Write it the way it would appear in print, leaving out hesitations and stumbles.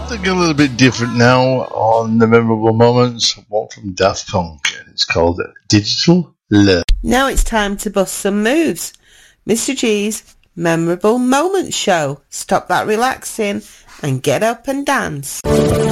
Something a little bit different now on the Memorable Moments. One from Daft Punk. It's called Digital Love. Now it's time to bust some moves. Mr. G's Memorable Moments Show. Stop that relaxing and get up and dance.